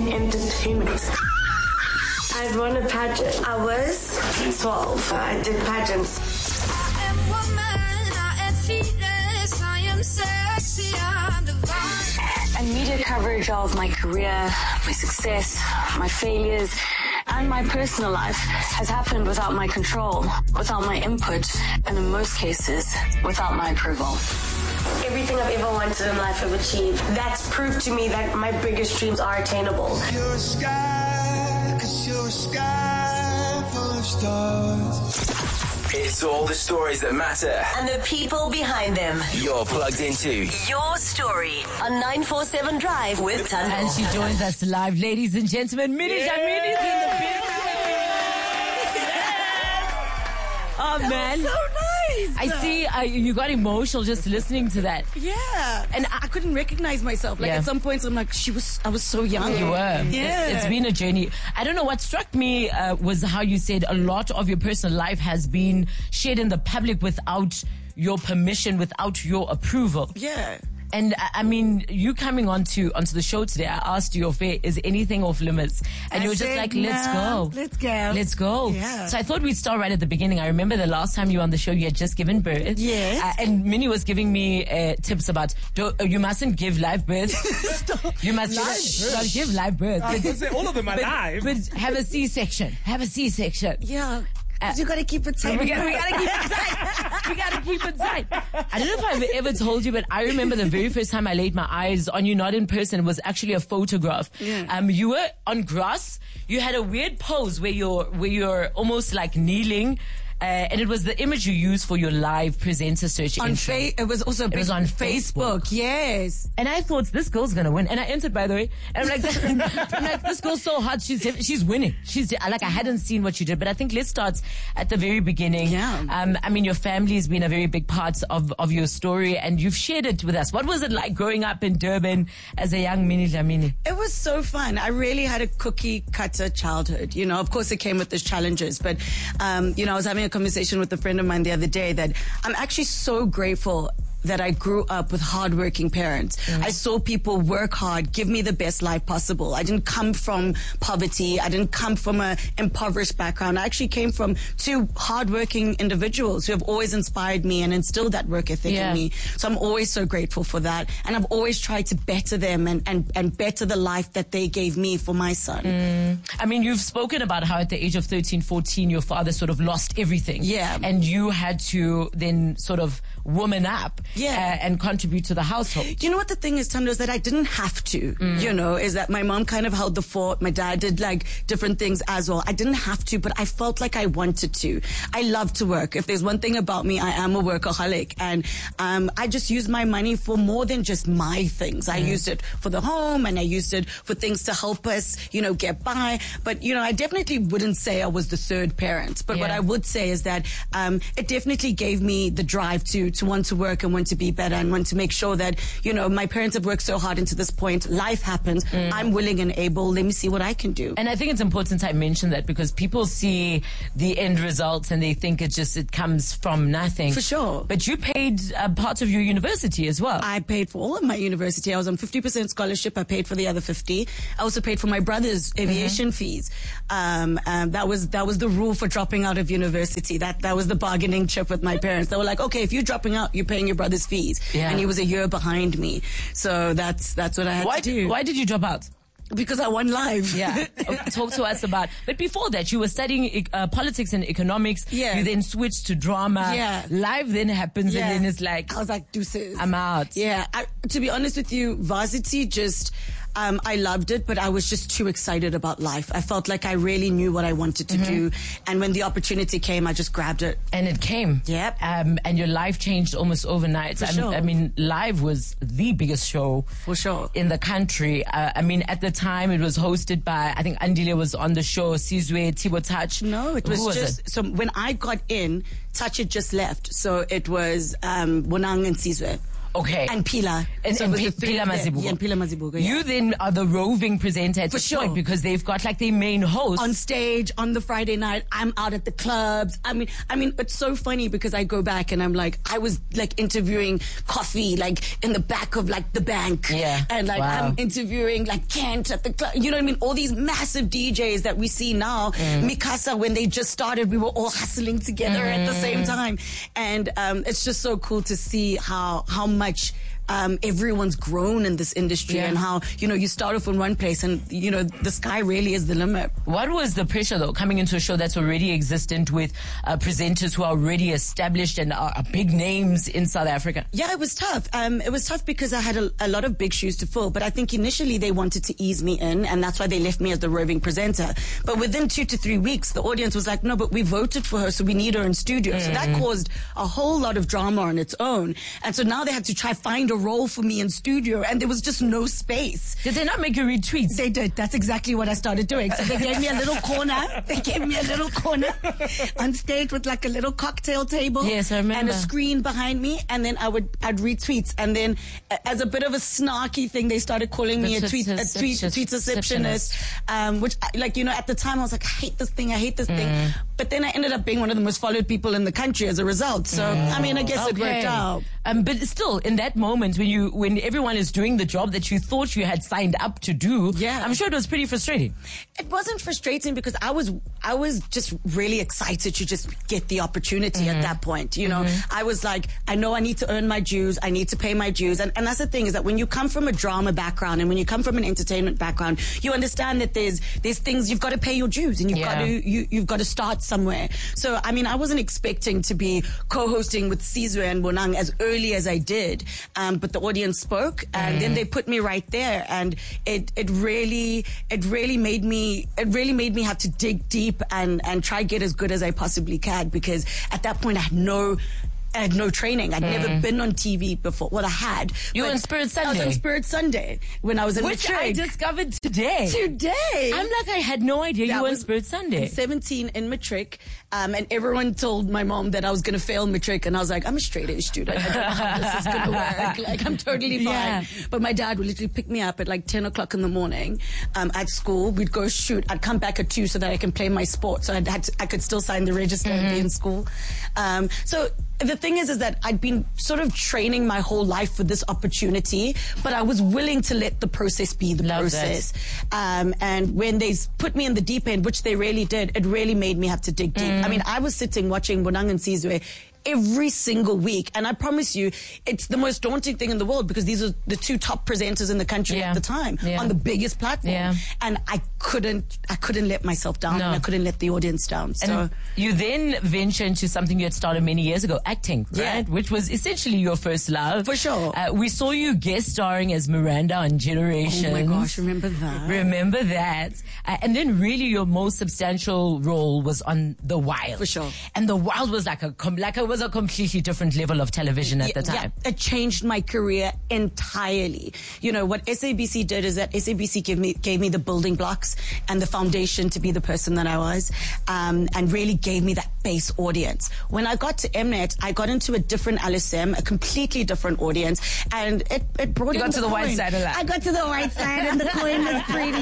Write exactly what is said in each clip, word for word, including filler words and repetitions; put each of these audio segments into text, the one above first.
in entertainment. I'd won a pageant. I was twelve. I did pageants. I am woman, I am fearless, I am sexy, I'm divine. And media coverage of my career, my success, my failures, and my personal life has happened without my control, without my input, and in most cases, without my approval. Everything I've ever wanted in life I've achieved. That's proof to me that my biggest dreams are attainable. You're a sky, 'cause you're a sky full of stars. It's all the stories that matter and the people behind them. You're plugged into Your Story on nine forty-seven Drive with Tando. And she joins us live, ladies and gentlemen. Minnie Yeah. Dlamini's in the building. Oh, That man. was so nice. I see uh, you got emotional just listening to that. Yeah, and I couldn't recognize myself. Like Yeah. at some points, I'm like, she was. I was so young. You were. Yeah. It, it's been a journey. I don't know, what struck me uh, was how you said a lot of your personal life has been shared in the public without your permission, without your approval. Yeah. And I I mean, you coming onto onto the show today, I asked you, off air, is anything off limits? And I you were just said, like, let's "No, go. let's go. Let's go. Yeah. So I thought we'd start right at the beginning. I remember the last time you were on the show, you had just given birth. Yes. Uh, and Minnie was giving me uh, tips about, don't, uh, you mustn't give live birth. You must Live shh, birth? not give live birth. I was gonna say, all of them are but, live. But have a C-section. Have a C-section. Yeah. Uh, you gotta keep it tight. We gotta, we gotta keep it tight. We gotta keep it tight. I don't know if I've ever told you, but I remember the very first time I laid my eyes on you, not in person, it was actually a photograph. Yeah. Um, you were on grass. You had a weird pose where you're, where you're almost like kneeling. Uh, and it was the image you used for your live presenter search On intro. fa- it was also It big was on Facebook. Facebook. Yes. And I thought, this girl's gonna win. And I entered, by the way. And I'm like, I'm like, this girl's so hot. She's she's winning. She's like, I hadn't seen what you did, but I think let's start at the very beginning. Yeah. Um, I mean, your family has been a very big part of of your story, and you've shared it with us. What was it like growing up in Durban as a young Minnie Dlamini? It was so fun. I really had a cookie cutter childhood. You know, of course it came with its challenges, but, um, you know, I was having a conversation with a friend of mine the other day that I'm actually so grateful that I grew up with hardworking parents. Mm. I saw people work hard, give me the best life possible. I didn't come from poverty. I didn't come from an impoverished background. I actually came from two hardworking individuals who have always inspired me and instilled that work ethic Yeah. in me. So I'm always so grateful for that. And I've always tried to better them and, and, and better the life that they gave me for my son. Mm. I mean, you've spoken about how at the age of thirteen, fourteen, your father sort of lost everything. Yeah. And you had to then sort of woman up. Yeah. Uh, and contribute to the household. You know what the thing is, Tando, is that I didn't have to, Mm. you know, is that my mom kind of held the fort. My dad did like different things as well. I didn't have to, but I felt like I wanted to. I love to work. If there's one thing about me, I am a workaholic. And um, I just used my money for more than just my things. I Mm. used it for the home and I used it for things to help us, you know, get by. But, you know, I definitely wouldn't say I was the third parent. But what Yeah. I would say is that um, it definitely gave me the drive to, to want to work and want to be better and want to make sure that, you know, my parents have worked so hard into this point. Life happens. Mm. I'm willing and able. Let me see what I can do. And I think it's important I mention that because people see the end results and they think it just, it comes from nothing. For sure. But you paid uh, part of your university as well. I paid for all of my university. I was on fifty percent scholarship. I paid for the other fifty. I also paid for my brother's aviation Mm-hmm. fees. Um, um, that was, that was the rule for dropping out of university. That, that was the bargaining chip with my parents. They were like, okay, if you're dropping out, you're paying your brother's fees. Yeah. And he was a year behind me. So that's, that's what I had why, to do. why did you drop out? Because I won live. Yeah. Talk to us about, but before that, you were studying uh, politics and economics. Yeah. You then switched to drama. Yeah. Live then happens Yeah. and then it's like, I was like, deuces. I'm out. Yeah. I, to be honest with you, varsity just, um, I loved it, but I was just too excited about life. I felt like I really knew what I wanted to Mm-hmm. do. And when the opportunity came, I just grabbed it. And it came. Yep. Um, and your life changed almost overnight. For I, sure. mean, I mean, Live was the biggest show For sure. in the country. Uh, I mean, at the time it was hosted by, I think Andile was on the show, Sizwe, Thibo Touch. No, it was, Who was just, it? so when I got in, Touch had just left. So it was, um, Bonang and Sizwe. Okay. And Pila. And, So and it was P- the three Pila of them. Mazibuko. Yeah, and Pila Mazibuko, yeah. You then are the roving presenter at For this sure. point because they've got like their main host. On stage on the Friday night, I'm out at the clubs. I mean, I mean, it's so funny because I go back and I'm like, I was like interviewing Coffee, like in the back of like the bank. Yeah. And like Wow. I'm interviewing like Kent at the club. You know what I mean? All these massive D Js that we see now. Mm. Mikasa, when they just started, we were all hustling together Mm. at the same time. And um, it's just so cool to see how, how much Um, everyone's grown in this industry Yeah. and how, you know, you start off in one place and, you know, the sky really is the limit. What was the pressure though, coming into a show that's already existent with uh, presenters who are already established and are, are big names in South Africa? Yeah, it was tough. Um, it was tough because I had a, a lot of big shoes to fill, but I think initially they wanted to ease me in and that's why they left me as the roving presenter. But within two to three weeks, the audience was like, no, but we voted for her, so we need her in studio. So that caused a whole lot of drama on its own. And so now they had to try find a role for me in studio and there was just no space. Did they not make you retweets? They did. That's exactly what I started doing. So they gave me a little corner. They gave me a little corner on stage with like a little cocktail table. Yes, I remember. And a screen behind me. And then I would, I'd retweets. And then uh, as a bit of a snarky thing, they started calling me a The tweet, a tweet, tweet- tweetceptionist. Um, which I- like, you know, at the time I was like, I hate this thing. I hate this thing. But then I ended up being one of the most followed people in the country as a result. So, I mean, I guess it worked out. Um, but still, in that moment when you, when everyone is doing the job that you thought you had signed up to do, Yeah. I'm sure it was pretty frustrating. It wasn't frustrating because I was I was just really excited to just get the opportunity Mm-hmm. at that point. You know, I was like, I know I need to earn my dues. I need to pay my dues. And, and that's the thing is that when you come from a drama background and when you come from an entertainment background, you understand that there's there's things you've got to pay your dues and you've Yeah. got to you, you've got to start somewhere. So I mean, I wasn't expecting to be co-hosting with Sizwe and Bonang as early as I did, um, but the audience spoke and then they put me right there, and it it really it really made me it really made me have to dig deep and and try get as good as I possibly can, because at that point I had no I had no training. I'd never been on T V before. Well, I had. You were but on Spirit I was Sunday. on Spirit Sunday when I was in Which I Matric. discovered today. Today. I'm like, I had no idea That you were on was Spirit Sunday. seventeen in Matric, um, and everyone told my mom that I was going to fail Matric, and I was like, I'm a straight A student. I don't know how this is going to work. Like, I'm totally fine. Yeah. But my dad would literally pick me up at like ten o'clock in the morning um, at school. We'd go shoot. I'd come back at two so that I can play my sport. So I'd had to, I could still sign the register and be in school. Um, so the thing is, is that I'd been sort of training my whole life for this opportunity, but I was willing to let the process be the Love process. Um, and when they s- put me in the deep end, which they really did, it really made me have to dig deep. I mean, I was sitting watching Bonang and Sizwe every single week, and I promise you, it's the most daunting thing in the world because these are the two top presenters in the country Yeah. at the time Yeah. on the biggest platform, Yeah. and I couldn't, I couldn't let myself down, No. and I couldn't let the audience down. So. And you then venture into something you had started many years ago, acting, Yeah. right? Which was essentially your first love. For sure. Uh, we saw you guest starring as Miranda on Generations. Oh my gosh, remember that? Remember that. Uh, and then really your most substantial role was on The Wild. For sure. And The Wild was like a, com- like it was a completely different level of television at Yeah, the time. yeah, it changed my career entirely. You know, what S A B C did is that S A B C gave me, gave me the building blocks and the foundation to be the person that I was, um, and really gave me that base audience. When I got to Mnet, I got into a different L S M, a completely different audience, and it, it brought You in got to the white coin. side of that. I got to the white side and the coin was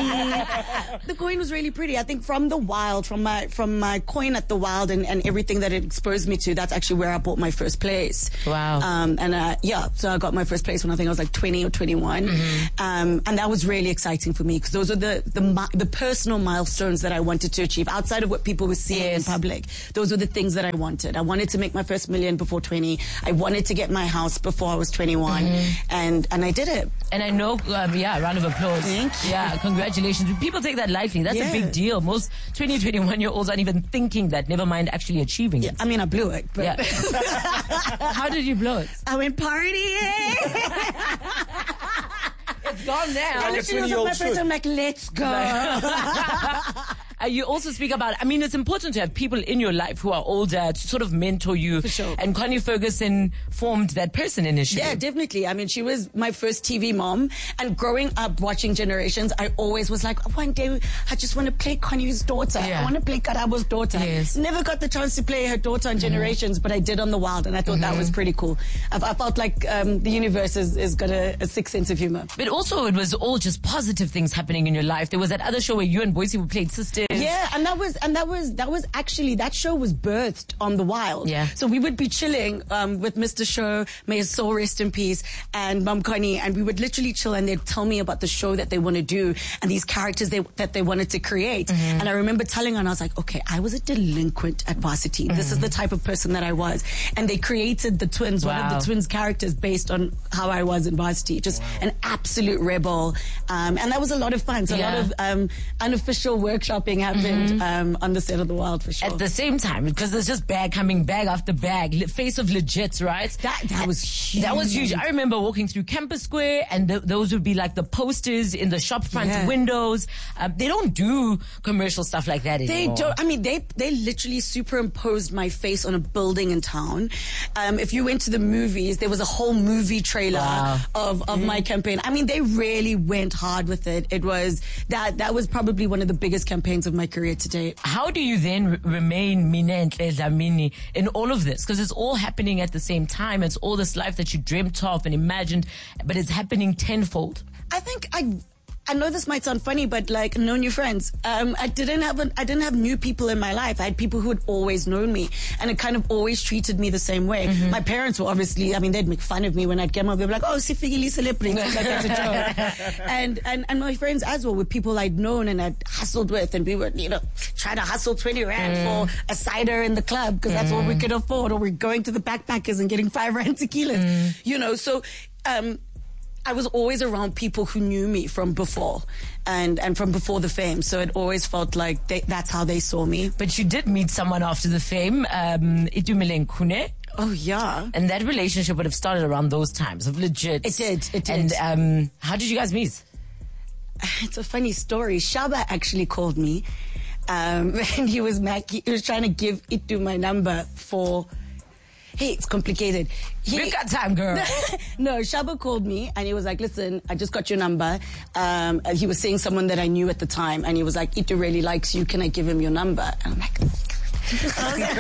pretty. The coin was really pretty. I think from the Wild, from my, from my coin at the Wild and, and everything that it exposed me to, that's actually where I bought my first place. Wow. Um, and uh, yeah, so I got my first place when I think I was like twenty or twenty-one. Mm-hmm. Um, and that was really exciting for me because those are the, the, mi- the personal milestones that I wanted to achieve outside of what people were seeing Yes. in public. Those were the things that I wanted. I wanted to make my first million before twenty. I wanted to get my house before I was twenty-one. Mm-hmm. And, and I did it. And I know, um, yeah, round of applause. Thank you. Yeah, congratulations. People take that lightly. That's Yeah. a big deal. Most twenty, twenty-one year olds aren't even thinking that, never mind actually achieving Yeah, it. I mean, I blew it. But Yeah. How did you blow it? I went partying. It's gone now. I literally was on my first, I'm like, let's go. Uh, you also speak about, I mean, it's important to have people in your life who are older to sort of mentor you. For sure. And Connie Ferguson formed that person initially. Yeah, definitely. I mean, she was my first T V mom. And growing up watching Generations, I always was like, one day I just want to play Connie's daughter. Yeah. I want to play Karabo's daughter. Yes. Never got the chance to play her daughter on Generations, mm-hmm. but I did on The Wild, and I thought mm-hmm. that was pretty cool. I, I felt like um, the universe has, has got a, a sick sense of humor. But also, it was all just positive things happening in your life. There was that other show where you and Boise played sisters. Yeah, and that was and that was that was actually that show was birthed on The Wild. Yeah. So we would be chilling um, with Mister Show, may his soul rest in peace, and Mum Connie, and we would literally chill, and they'd tell me about the show that they want to do and these characters they, that they wanted to create. Mm-hmm. And I remember telling her, and I was like, okay, I was a delinquent at varsity. Mm-hmm. This is the type of person that I was. And they created the twins, wow. one of the twins characters based on how I was in varsity. Just wow. an absolute rebel. Um, and that was a lot of fun. So yeah. a lot of um, unofficial workshopping happened mm-hmm. um, on the set of The Wild, for sure. At the same time, because there's just bag coming bag after bag, Le- face of legit, right? That that was huge. That was huge. I remember walking through Campus Square, and th- those would be like the posters in the shop front yeah. windows. Um, they don't do commercial stuff like that anymore. They don't. I mean, they they literally superimposed my face on a building in town. Um, if you went to the movies, there was a whole movie trailer wow. of, of mm. my campaign. I mean, they really went hard with it. It was that that was probably one of the biggest campaigns of my career to date. How do you then r- remain Mina Ntle Dlamini in all of this? Because it's all happening at the same time. It's all this life that you dreamt of and imagined, but it's happening tenfold. I think I. I know this might sound funny, but like no new friends. Um, I didn't have an, I didn't have new people in my life. I had people who had always known me, and it kind of always treated me the same way. Mm-hmm. My parents were obviously, I mean, they'd make fun of me when I'd come up. They'd be like, "Oh, Sifigili celebrity," like that's a joke. and and and my friends as well were people I'd known and I'd hustled with, and we would, you know, try to hustle twenty rand mm. for a cider in the club because that's mm. all we could afford, or we're going to the backpackers and getting five rand tequilas, mm. you know. So. Um, I was always around people who knew me from before and, and from before the fame. So it always felt like they, that's how they saw me. But you did meet someone after the fame, um, Itumeleng Khune. Oh, yeah. And that relationship would have started around those times of legit. It did, it And did. um, how did you guys meet? It's a funny story. Shaba actually called me um, and he was, he was trying to give Itu my number for... Hey, it's complicated. He, We've got time, girl. No, Shaba called me and he was like, listen, I just got your number. Um, and he was saying someone that I knew at the time. And he was like, Itu really likes you. Can I give him your number? And I'm like... I was like,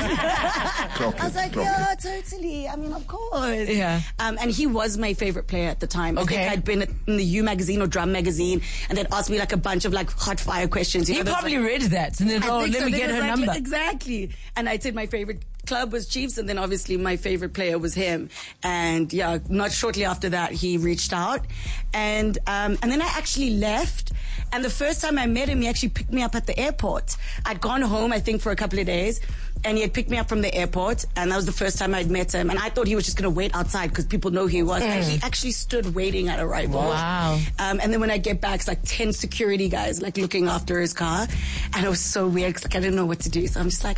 yeah. I was like, yeah, totally. I mean, of course. Yeah. Um, and he was my favorite player at the time. I okay. think I'd been in the U magazine or Drum magazine, and they'd asked me like a bunch of like hot fire questions. You he know, probably like, read that, and then, oh, let so. me then get her like, number. Exactly. And I said my favorite club was Chiefs, and then obviously my favorite player was him. And yeah, not shortly after that, he reached out, and um, and then I actually left. And the first time I met him, he actually picked me up at the airport. I'd gone home, I think, for a couple of days, and he had picked me up from the airport, and that was the first time I'd met him. And I thought he was just going to wait outside because people know who he was. Mm. And he actually stood waiting at arrival. Wow. Um, and then when I get back, it's like ten security guys like looking after his car, and it was so weird because like, I didn't know what to do. So I'm just like,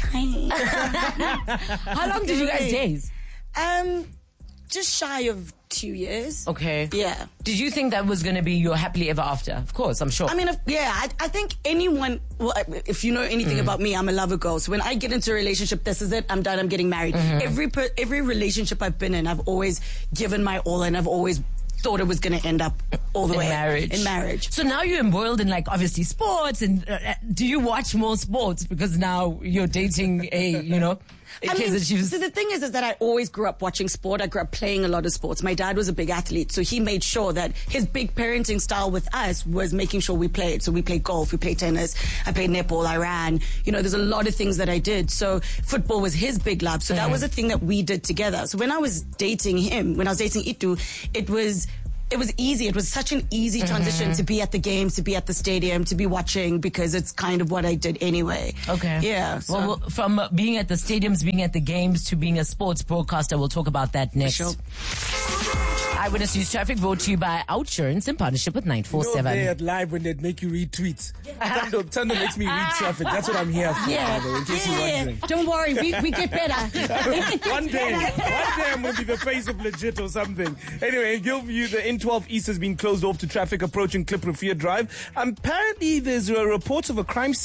hi. How long did you guys date? Um, just shy of two years. Okay. Yeah. Did you think that was going to be your happily ever after? Of course, I'm sure. I mean, if, yeah, I, I think anyone, well, if you know anything mm. about me, I'm a lover girl. So when I get into a relationship, this is it. I'm done. I'm getting married. Mm-hmm. Every per, every relationship I've been in, I've always given my all, and I've always thought it was going to end up all the in way marriage. in marriage. So now you're embroiled in like obviously sports, and uh, do you watch more sports because now you're dating a, you know, I mean, so the thing is, is that I always grew up watching sport. I grew up playing a lot of sports. My dad was a big athlete, so he made sure that his big parenting style with us was making sure we played. So we played golf, we played tennis, I played netball, I ran. You know, there's a lot of things that I did. So football was his big love. So mm. that was a thing that we did together. So when I was dating him, when I was dating Itu, it was... It was easy. It was such an easy transition mm-hmm. to be at the games, to be at the stadium, to be watching, because it's kind of what I did anyway. Okay. Yeah. So. Well, from uh, being at the stadiums, being at the games, to being a sports broadcaster, we'll talk about that next. For sure. Eyewitness News Traffic brought to you by Outsurance in partnership with nine four seven. You know, they at live when they'd make you read tweets. Tando, Tando makes me read traffic. That's what I'm here for. Yeah. By the way, in case yeah, you're yeah. wondering. Don't worry, we, we get better. one day, one day I'm going to be the face of legit or something. Anyway, in Gilview, the N twelve East has been closed off to traffic approaching Klip Rivier Drive. Apparently, there's uh, reports of a crime scene.